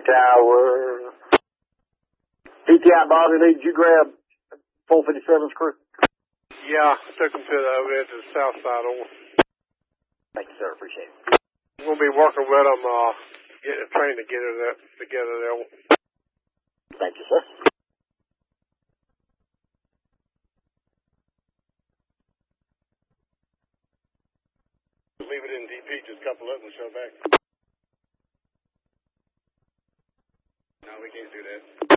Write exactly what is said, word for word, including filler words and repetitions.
Tower. P T I Bobby Lee, did you grab four fifty-seven's crew? Yeah, took them to the, over there to the south side over. Thank you, sir. Appreciate it. I'm going to be working with them, uh, getting a train to get it there, together there. Thank you, sir. Leave it in D P, just couple of them show back. No, we can't do that.